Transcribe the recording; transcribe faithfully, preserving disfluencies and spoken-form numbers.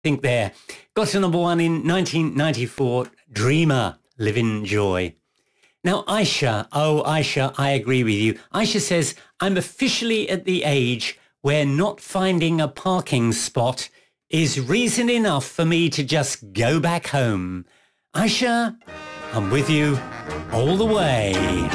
think there. Got to number one in nineteen ninety-four, Dreamer, Live in Joy. Now, Aisha, oh, Aisha, I agree with you. Aisha says, I'm officially at the age where not finding a parking spot is reason enough for me to just go back home. Aisha, I'm with you all the way.